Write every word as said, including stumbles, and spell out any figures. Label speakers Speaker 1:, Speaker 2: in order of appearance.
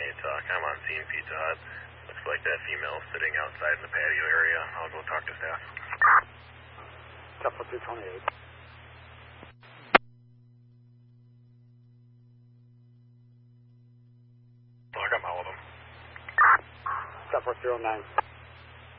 Speaker 1: uh, come on scene, Pizza Hut. Looks like that female sitting outside in the patio area. I'll go talk to staff.
Speaker 2: Chapel two twenty-eight.
Speaker 1: I'll come out with them.
Speaker 2: Chapel zero nine.